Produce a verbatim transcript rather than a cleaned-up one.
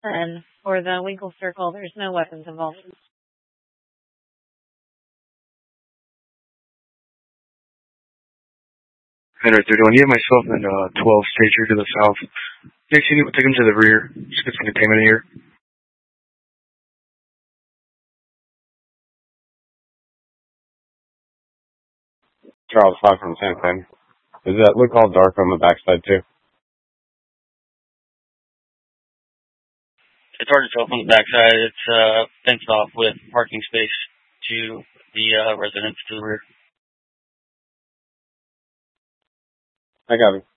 And for the Winkle Circle, there's no weapons involved. Henry thirty-one, you have myself and uh, twelve stager to the south. Next, you need to take them to the rear. Just get some containment here. Charles five from San Fran. Does that look all dark on the backside too? It's hard to tell from the backside. It's uh, fenced off with parking space to the uh, residents to the rear. I got it.